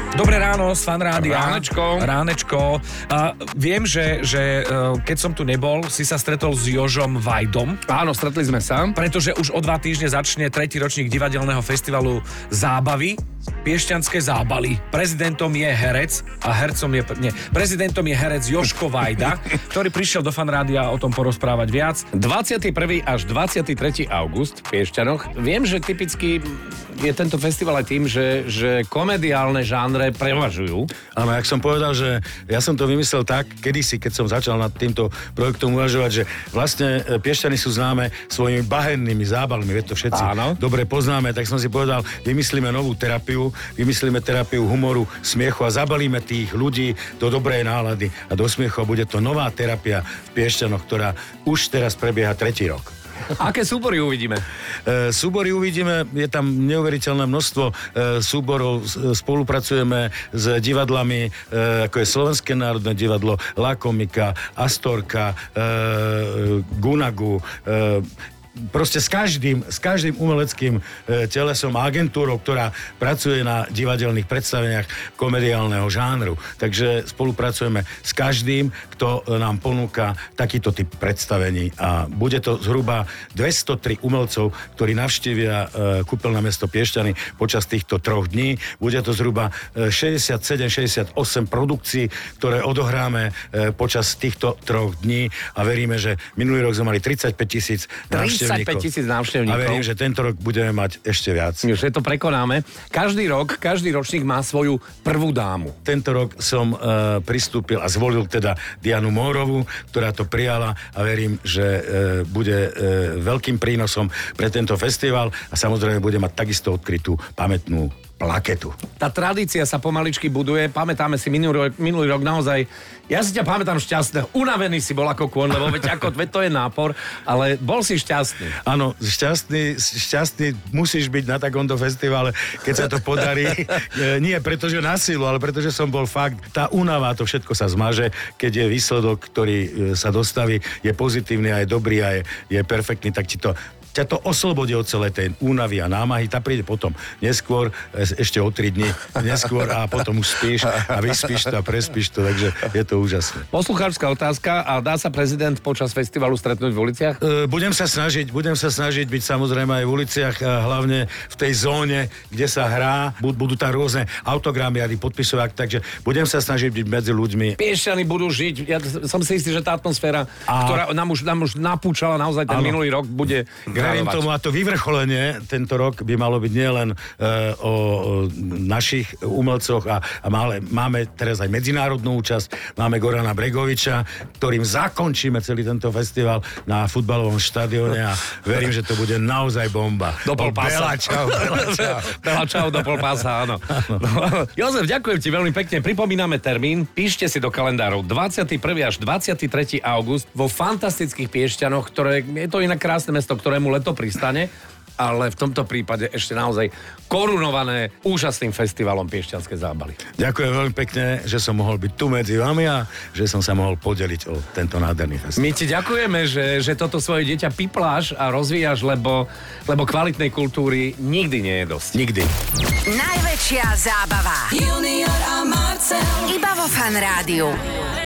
Dobré ráno z Fan Rádia. Ránečko. Viem, že keď som tu nebol, si sa stretol s Jožom Vajdom. Áno, stretli sme sa. Pretože už o 2 týždne začne 3. ročník divadelného festivalu Zábavy. Piešťanské zábaly. Prezidentom je herec prezidentom je herec Jožko Vajda, ktorý prišiel do Fan Rádia o tom porozprávať viac. 21. až 23. august v Piešťanoch. Viem, že typicky je tento festival aj tým, že komediálne žánre prevažujú. Áno, jak som povedal, že ja som to vymyslel tak, kedysi, keď som začal nad týmto projektom uvažovať, že vlastne Piešťany sú známe svojimi bahennými zábalmi, veď to všetci dobre poznáme, tak som si povedal, vymyslíme novú terapiu, vymyslíme terapiu humoru, smiechu a zabalíme tých ľudí do dobrej nálady a do smiechu a bude to nová terapia v Piešťanoch, ktorá už teraz prebieha 3. rok. Aké súbory uvidíme? Súbory uvidíme, je tam neuveriteľné množstvo súborov, spolupracujeme s divadlami, ako je Slovenské národné divadlo, La Komika, Astorka, Gunagu, proste s každým umeleckým telesom a agentúrou, ktorá pracuje na divadelných predstaveniach komediálneho žánru. Takže spolupracujeme s každým, kto nám ponúka takýto typ predstavení a bude to zhruba 203 umelcov, ktorí navštívia kúpeľné mesto Piešťany počas týchto 3 dní. Bude to zhruba 67-68 produkcií, ktoré odohráme počas týchto 3 dní a veríme, že minulý rok sme mali 35 000 35 000 návštevníkov. A verím, že tento rok budeme mať ešte viac. Už to prekonáme. Každý ročník má svoju prvú dámu. Tento rok som pristúpil a zvolil teda Dianu Mórovú, ktorá to prijala a verím, že bude veľkým prínosom pre tento festival a samozrejme bude mať takisto odkrytú pamätnú plaketu. Tá tradícia sa pomaličky buduje. Pamätáme si minulý rok naozaj. Ja si ťa pamätám šťastného. Unavený si bol ako kôň, lebo veď to je nápor, ale bol si šťastný. Áno, šťastný musíš byť na takomto festivale, keď sa to podarí. Nie pretože na silu, ale pretože som bol fakt. Tá únava, to všetko sa zmaže, keď je výsledok, ktorý sa dostaví, je pozitívny a je dobrý a je perfektný, tak ťa to oslobodí od celej tej únavy a námahy, tá príde potom neskôr, ešte o 3 dni neskôr a potom už spíš a vyspíš to a prespíš to, takže je to úžasné. Poslucháčska otázka, a dá sa prezident počas festivalu stretnúť v uliciach? Budem sa snažiť byť samozrejme aj v uliciach, hlavne v tej zóne, kde sa hrá, budú tam rôzne autogramy a podpisovák, takže budem sa snažiť byť medzi ľuďmi. Piešťany budú žiť, ja som si istý, že tá atmosféra, ktorá nám už napúčala naozaj ten minulý rok, bude verím tomu a to vyvrcholenie tento rok by malo byť nielen o našich umelcoch a máme teraz aj medzinárodnú účasť, máme Gorana Bregoviča, ktorým zakončíme celý tento festival na futbalovom štadióne a verím, že to bude naozaj bomba. Do polpása. Bela čau do polpása, áno. Jozef, ďakujem ti veľmi pekne. Pripomíname termín, píšte si do kalendárov 21. až 23. august vo fantastických Piešťanoch, je to inak krásne mesto, ktorému leto pristane, ale v tomto prípade ešte naozaj korunované úžasným festivalom Piešťanské zábaly. Ďakujem veľmi pekne, že som mohol byť tu medzi vami a že som sa mohol podeliť o tento nádherný festival. My ti ďakujeme, že toto svoje dieťa pipláš a rozvíjaš, lebo kvalitnej kultúry nikdy nie je dosť. Nikdy. Najväčšia zábava. Junior a Marcel. Iba vo Fan Rádiu.